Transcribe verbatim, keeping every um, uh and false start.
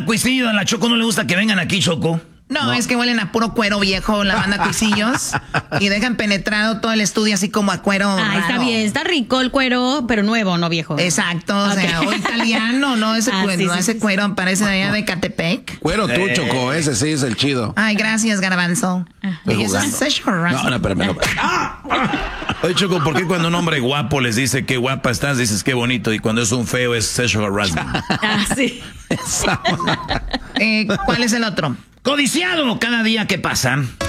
Cuisillo, a la Choco no le gusta que vengan aquí, Choco. No, no, es que huelen a puro cuero viejo la banda Cuisillos y dejan penetrado todo el estudio así como a cuero Ah, raro. está bien, está rico el cuero, pero nuevo, no viejo. Exacto, o Okay. sea, o italiano, no ese Ah, cuero, sí, no, sí, ese sí, cuero parece de allá de Catepec. Cuero tú, Eh. Choco, ese sí es el chido. Ay, gracias, Garbanzo. Estoy Y eso es jugando. sexual harassment. No, no, espérame, no. Oye, Choco, ¿por qué cuando un hombre guapo les dice qué guapa estás, dices qué bonito? Y cuando es un feo es sexual harassment. Ah, sí. Eh, ¿Cuál es el otro? Codiciado cada día que pasa.